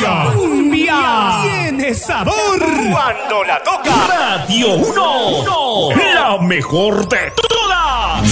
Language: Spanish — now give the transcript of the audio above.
Cumbia tiene sabor cuando la toca Radio 1, la mejor de